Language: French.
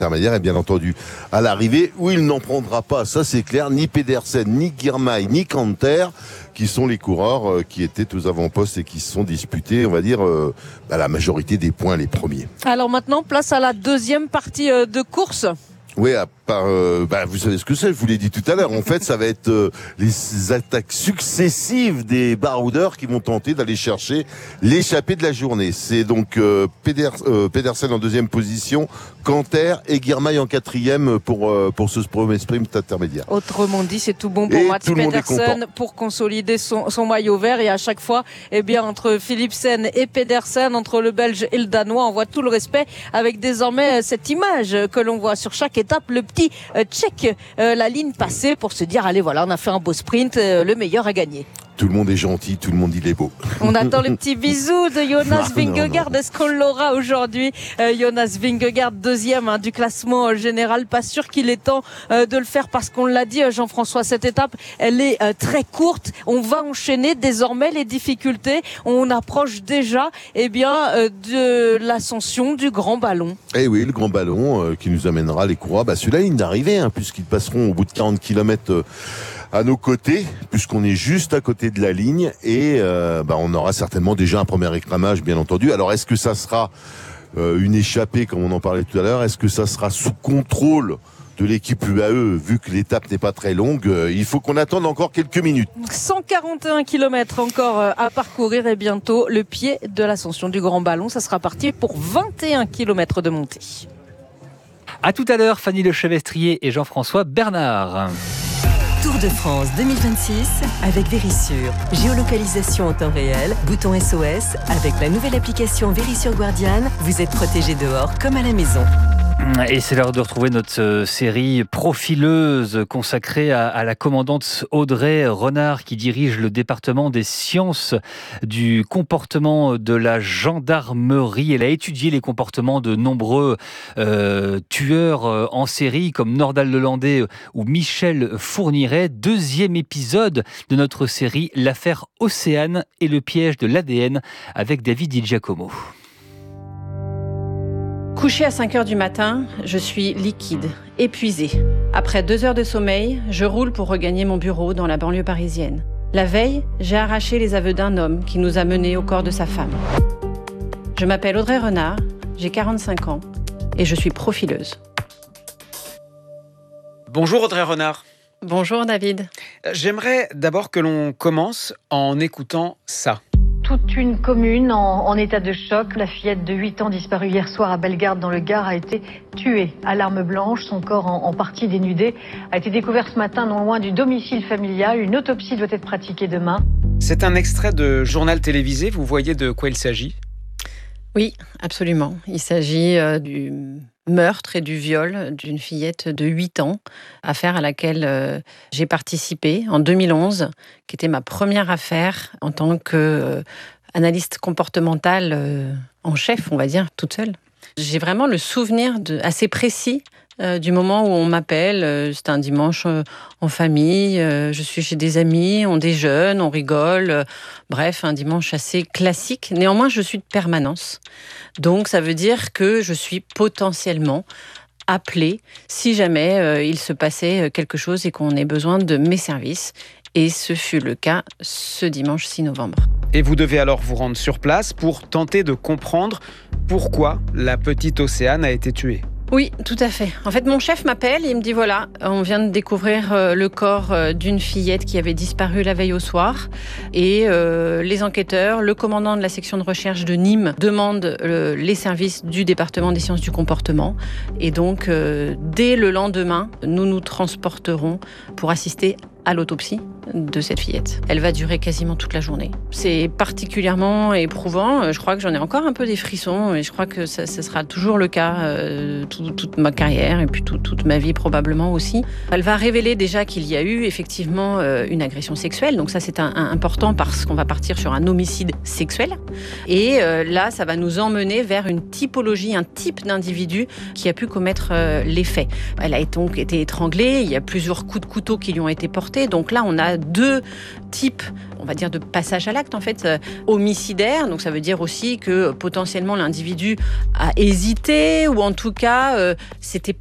intermédiaire, et bien entendu à l'arrivée où il n'en prendra pas, ça c'est clair, ni Pedersen, ni Girmay, ni Canter, qui sont les coureurs qui étaient aux avant-postes et qui se sont disputés, on va dire, la majorité des points les premiers. Alors maintenant, place à la deuxième partie de course. Oui, à part, vous savez ce que c'est, je vous l'ai dit tout à l'heure. En fait, ça va être les attaques successives des baroudeurs qui vont tenter d'aller chercher l'échappée de la journée. C'est donc Pedersen en deuxième position, Canter et Girmay en quatrième pour ce premier sprint intermédiaire. Autrement dit, c'est tout bon pour Mats Pedersen pour consolider son maillot vert. Et à chaque fois, entre Philipsen et Pedersen, entre le Belge et le Danois, on voit tout le respect avec désormais cette image que l'on voit sur chaque étape, le petit check, la ligne passée pour se dire, allez voilà, on a fait un beau sprint, le meilleur a gagné. Tout le monde est gentil, tout le monde il est beau. On attend le petit bisou de Jonas Vingegaard. Est-ce qu'on l'aura aujourd'hui? Jonas Vingegaard, deuxième du classement général. Pas sûr qu'il est temps de le faire parce qu'on l'a dit, Jean-François, cette étape, elle est très courte. On va enchaîner désormais les difficultés. On approche déjà de l'ascension du Grand Ballon. Eh oui, le Grand Ballon qui nous amènera les coureurs sur la ligne d'arrivée, puisqu'ils passeront au bout de 40 km à nos côtés, puisqu'on est juste à côté de la ligne, et on aura certainement déjà un premier écrémage, bien entendu. Alors, est-ce que ça sera une échappée, comme on en parlait tout à l'heure? Est-ce que ça sera sous contrôle de l'équipe UAE, vu que l'étape n'est pas très longue? Il faut qu'on attende encore quelques minutes. 141 km encore à parcourir, et bientôt le pied de l'ascension du Grand Ballon. Ça sera parti pour 21 km de montée. À tout à l'heure, Fanny Lechevestrier et Jean-François Bernard. Tour de France 2026 avec Verisure. Géolocalisation en temps réel, bouton SOS. Avec la nouvelle application Verisure Guardian, vous êtes protégé dehors comme à la maison. Et c'est l'heure de retrouver notre série profileuse consacrée à la commandante Audrey Renard qui dirige le département des sciences du comportement de la gendarmerie. Elle a étudié les comportements de nombreux tueurs en série comme Nordal Lelandais ou Michel Fourniret. Deuxième épisode de notre série, l'affaire Océane et le piège de l'ADN avec David Di Giacomo. Couché à 5 heures du matin, je suis liquide, épuisée. Après 2 heures de sommeil, je roule pour regagner mon bureau dans la banlieue parisienne. La veille, j'ai arraché les aveux d'un homme qui nous a menés au corps de sa femme. Je m'appelle Audrey Renard, j'ai 45 ans et je suis profileuse. Bonjour Audrey Renard. Bonjour David. J'aimerais d'abord que l'on commence en écoutant ça. Toute une commune en état de choc. La fillette de 8 ans disparue hier soir à Bellegarde dans le Gard a été tuée à l'arme blanche. Son corps en partie dénudé a été découvert ce matin non loin du domicile familial. Une autopsie doit être pratiquée demain. C'est un extrait de journal télévisé. Vous voyez de quoi il s'agit ? Oui, absolument. Il s'agit du meurtre et du viol d'une fillette de 8 ans, affaire à laquelle j'ai participé en 2011, qui était ma première affaire en tant qu'analyste comportementale en chef, on va dire, toute seule. J'ai vraiment le souvenir assez précis du moment où on m'appelle. C'est un dimanche en famille, je suis chez des amis, on déjeune, on rigole. Bref, un dimanche assez classique. Néanmoins, je suis de permanence. Donc, ça veut dire que je suis potentiellement appelée si jamais il se passait quelque chose et qu'on ait besoin de mes services. Et ce fut le cas ce dimanche 6 novembre. Et vous devez alors vous rendre sur place pour tenter de comprendre pourquoi la petite Océane a été tuée. Oui, tout à fait. En fait, mon chef m'appelle et il me dit voilà, on vient de découvrir le corps d'une fillette qui avait disparu la veille au soir. Et les enquêteurs, le commandant de la section de recherche de Nîmes demandent les services du département des sciences du comportement. Et donc, dès le lendemain, nous nous transporterons pour assister à l'autopsie de cette fillette. Elle va durer quasiment toute la journée. C'est particulièrement éprouvant. Je crois que j'en ai encore un peu des frissons et je crois que ça sera toujours le cas toute ma carrière et puis toute ma vie probablement aussi. Elle va révéler déjà qu'il y a eu effectivement une agression sexuelle. Donc ça c'est important parce qu'on va partir sur un homicide sexuel. Et là, ça va nous emmener vers une typologie, un type d'individu qui a pu commettre les faits. Elle a donc été étranglée. Il y a plusieurs coups de couteau qui lui ont été portés transporté. Donc là, on a 2 types, on va dire, de passage à l'acte, en fait, homicidaire. Donc ça veut dire aussi que potentiellement l'individu a hésité, ou en tout cas, c'était